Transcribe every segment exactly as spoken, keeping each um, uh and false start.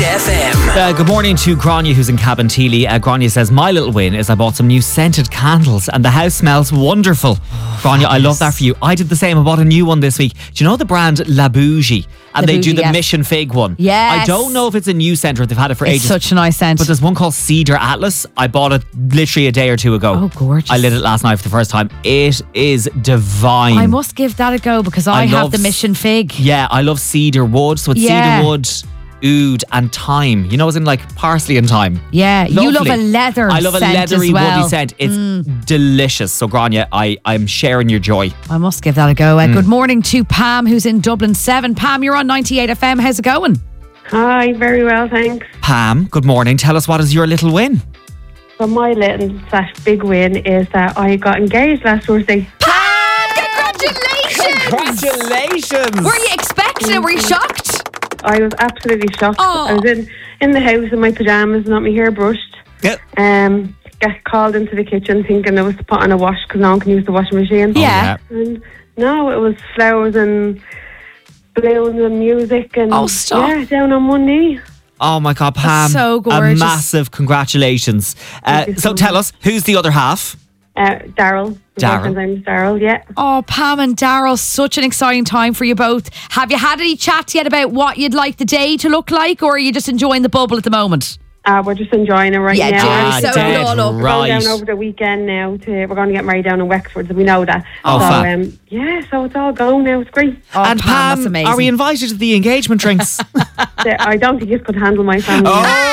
F M. Uh, good morning to Grania, who's in Cabinteely. Uh, Grania says, my little win is I bought some new scented candles and the house smells wonderful. Oh, Grania, I love that for you. I did the same. I bought a new one this week. Do you know the brand La Bougie? And La they Bougie, do the yes. Mission Fig one. Yes. I don't know if it's a new scent or they've had it for It's ages. such a nice scent. But there's one called Cedar Atlas. I bought it literally a day or two ago. Oh, gorgeous. I lit it last night for the first time. It is divine. I must give that a go because I, I have love the Mission Fig. Yeah, I love cedar wood. So it's Yeah. cedar wood, oud and thyme. You know, as in like parsley and thyme. Yeah, you love Lovely. a leather I love a scent leathery, as well. woody scent. It's delicious. So, Grania, I, I'm sharing your joy. I must give that a go. Uh, Good morning to Pam, who's in Dublin seven. Pam, you're on ninety-eight F M. How's it going? Hi, very well, thanks. Pam, good morning. Tell us, what is your little win? So my little slash big win is that I got engaged last Thursday. Pam, congratulations! Congratulations! Were you expecting it? Were you shocked? I was absolutely shocked. Oh. I was in, in the house in my pyjamas, not my hair brushed. Yep. Um, got called into the kitchen thinking I was to put on a wash because no one can use the washing machine. Yeah. And no, it was flowers and balloons and music and Oh, stop. yeah, down on one knee. Oh my God, Pam. so A gorgeous. massive congratulations. Uh, Thank you so so tell much. us, who's the other half? Uh, Daryl. My Darryl. boyfriend's name's Daryl, yeah. Oh, Pam and Daryl, such an exciting time for you both. Have you had any chats yet about what you'd like the day to look like, or are you just enjoying the bubble at the moment? Uh, we're just enjoying it right Yeah, now. Jerry, Ah, so dead all up. We're right. going down over the weekend now. To we're going to get married down in Wexford, so we know that. Oh, so fab. um, yeah, so it's all going now. It's great. Oh, and Pam, that's Pam, amazing. are we invited to the engagement drinks? I don't think you could handle my family.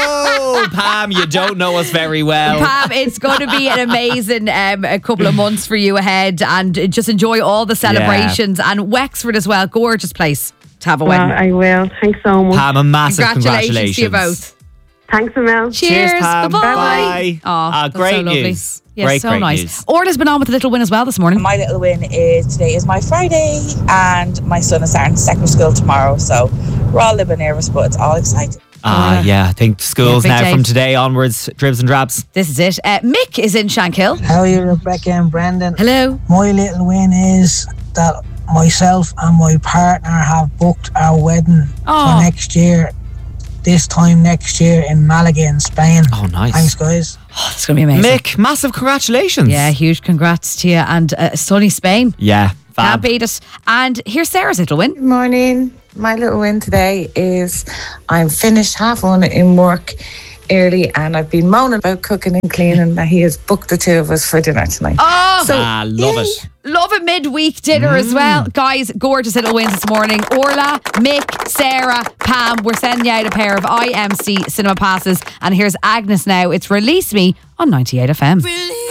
Oh, Pam, you don't know us very well. Pam, it's going to be an amazing um, a couple of months for you ahead, and just enjoy all the celebrations. And Wexford as well, gorgeous place to have a Well, wedding. I will. Thanks so much. Pam, a massive Congratulations, congratulations. to you both. Thanks, Amel. Cheers, Pam. bye-bye. Bye. Oh, Ah, that's great so lovely. news. Yeah, Great, so great nice. news. Orla's been on with a little win as well this morning. My little win is today is my Friday and my son is starting secondary school tomorrow, so we're all a little bit nervous, but it's all exciting. Ah, yeah. I think schools Yeah, big now day. from today onwards, dribs and drabs. This is it. Uh, Mick is in Shankill. How are you, Rebecca and Brendan? Hello. My little win is that myself and my partner have booked our wedding Oh. for next year, this time next year in Malaga in Spain. Oh, nice. Thanks, guys. Oh, it's going to be amazing. Mick, massive congratulations. Yeah, huge congrats to you. And uh, sunny Spain. Yeah, Can't fab. beat it. And here's Sarah's little win. Good morning. My little win today is I'm finished half one in work early and I've been moaning about cooking and cleaning that he has booked the two of us for dinner tonight. Oh, So, Ah, love yay. it. love a midweek dinner as well. Guys, gorgeous little wins this morning. Orla, Mick, Sarah, Pam, we're sending you out a pair of I M C cinema passes. And here's Agnes now. It's Release Me on ninety-eight F M. Release